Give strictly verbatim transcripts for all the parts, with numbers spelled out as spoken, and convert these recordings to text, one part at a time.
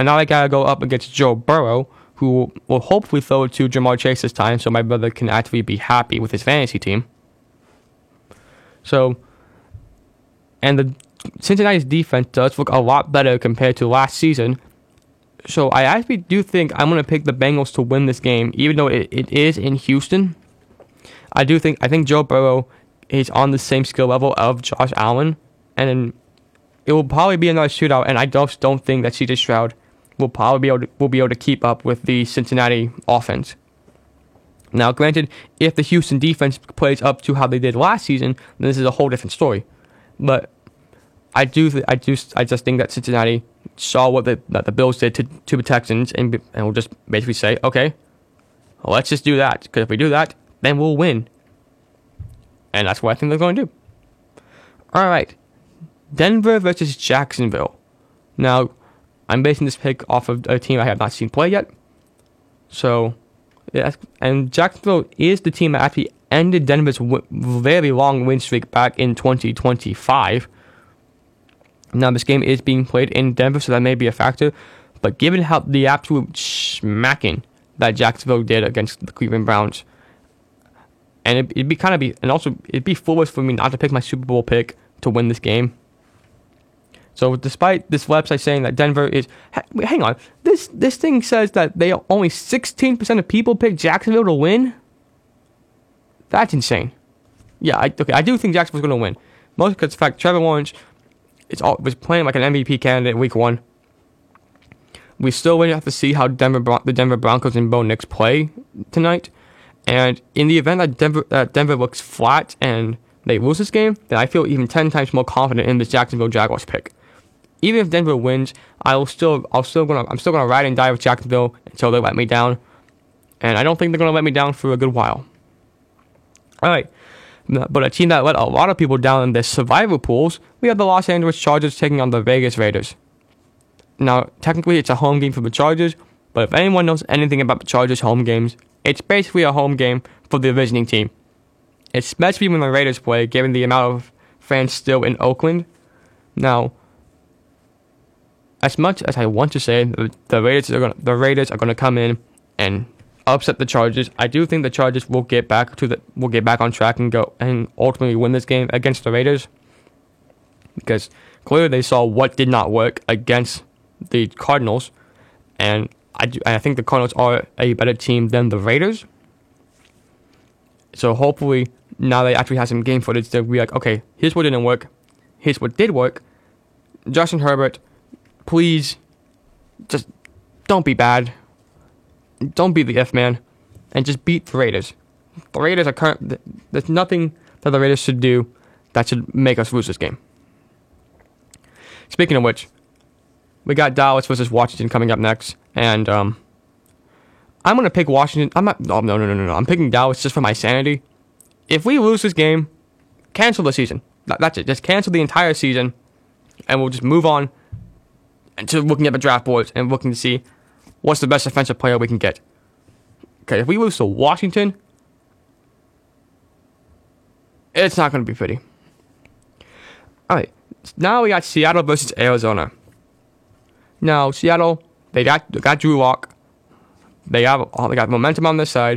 And now I gotta go up against Joe Burrow, who will hopefully throw to Jamar Chase this time, so my brother can actually be happy with his fantasy team. So, and the Cincinnati's defense does look a lot better compared to last season. So I actually do think I'm going to pick the Bengals to win this game, even though it, it is in Houston. I do think I think Joe Burrow is on the same skill level of Josh Allen, and it will probably be another shootout. And I just don't think that C J Stroud will probably be able to, will be able to keep up with the Cincinnati offense. Now, granted, if the Houston defense plays up to how they did last season, then this is a whole different story. But I do, th- I do, I just think that Cincinnati saw what the that the Bills did to, to the Texans, and and will just basically say, okay, well, let's just do that, because if we do that, then we'll win. And that's what I think they're going to do. All right, Denver versus Jacksonville. Now, I'm basing this pick off of a team I have not seen play yet. So, yeah, and Jacksonville is the team that actually ended Denver's w- very long win streak back in twenty twenty-five. Now, this game is being played in Denver, so that may be a factor. But given how the absolute smacking that Jacksonville did against the Cleveland Browns, and it, it'd be kind of be, and also it'd be foolish for me not to pick my Super Bowl pick to win this game. So, despite this website saying that Denver is, wait, hang on, this this thing says that they only sixteen percent of people pick Jacksonville to win. That's insane. Yeah, I, okay, I do think Jacksonville's going to win, mostly because the fact Trevor Lawrence It's all, was playing like an M V P candidate in week one. We still waiting have to see how Denver Bron- the Denver Broncos and Bo Nix play tonight. And in the event that Denver uh, Denver looks flat and they lose this game, then I feel even ten times more confident in this Jacksonville Jaguars pick. Even if Denver wins, I will still I'll still gonna I'm still gonna ride and die with Jacksonville until they let me down. And I don't think they're gonna let me down for a good while. All right. But a team that let a lot of people down in their survival pools, we have the Los Angeles Chargers taking on the Vegas Raiders. Now, technically, it's a home game for the Chargers, but if anyone knows anything about the Chargers' home games, it's basically a home game for the visiting team. Especially when the Raiders play, given the amount of fans still in Oakland. Now, as much as I want to say the, the Raiders are gonna, the Raiders are going to come in and upset the Chargers, I do think the Chargers will get back to the will get back on track and go and ultimately win this game against the Raiders, because clearly they saw what did not work against the Cardinals, and I do, I think the Cardinals are a better team than the Raiders. So hopefully now they actually have some game footage to be like, okay, here's what didn't work, here's what did work. Justin Herbert, please, just don't be bad. Don't be the F man, and just beat the Raiders. The Raiders are current. There's nothing that the Raiders should do that should make us lose this game. Speaking of which, we got Dallas versus Washington coming up next, and um, I'm gonna pick Washington. I'm not. Oh, no, no, no, no, no. I'm picking Dallas just for my sanity. If we lose this game, cancel the season. That's it. Just cancel the entire season, and we'll just move on to looking at the draft boards and looking to see what's the best offensive player we can get. Okay, if we lose to Washington, it's not going to be pretty. All right, now we got Seattle versus Arizona. Now, Seattle, they got they got Drew Lock. They have oh, they got momentum on this side.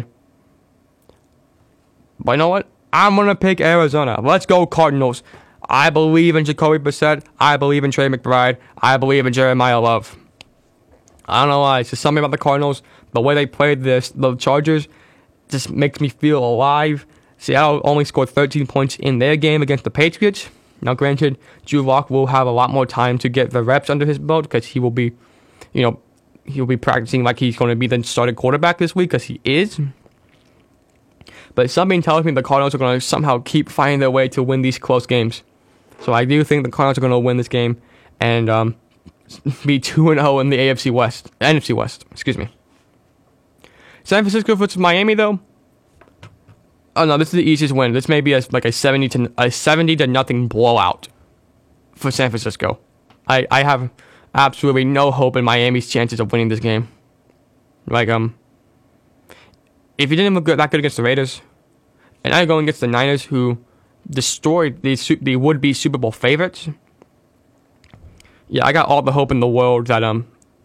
But you know what? I'm going to pick Arizona. Let's go, Cardinals. I believe in Jacoby Brissett. I believe in Trey McBride. I believe in Jeremiah Love. I don't know why. It's just something about the Cardinals. The way they played this, the Chargers, just makes me feel alive. Seattle only scored thirteen points in their game against the Patriots. Now, granted, Drew Lock will have a lot more time to get the reps under his belt because he will be, you know, he'll be practicing like he's going to be the starting quarterback this week, because he is. But something tells me the Cardinals are going to somehow keep finding their way to win these close games. So I do think the Cardinals are going to win this game and um, be two and oh in the A F C West, N F C West, excuse me. San Francisco versus Miami, though. Oh no, this is the easiest win. This may be a, like a seventy to a seventy to nothing blowout for San Francisco. I, I have absolutely no hope in Miami's chances of winning this game. Like um, if you didn't look good, that good against the Raiders, and now you're going against the Niners, who destroyed the the would-be Super Bowl favorites. Yeah, I got all the hope in the world that um